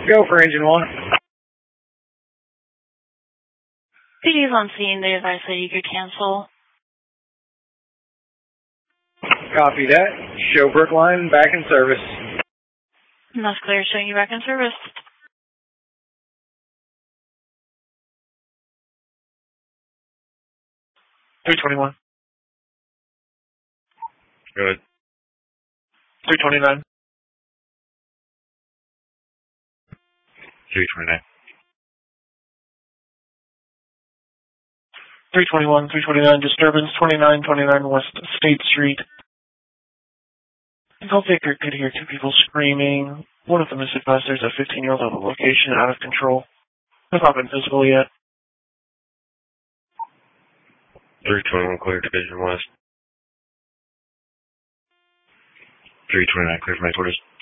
Go for engine 1. PD's on scene. They advise that you could cancel. Copy that. Show Brookline back in service. That's clear, showing you back in service. $321. Good. $329. $329. $321, disturbance, 2929 West State Street. Call Baker could hear two people screaming. One of them is advised there's a 15-year-old at the location out of control. Has not been visible yet. 321 clear Division West. 329 clear from headquarters.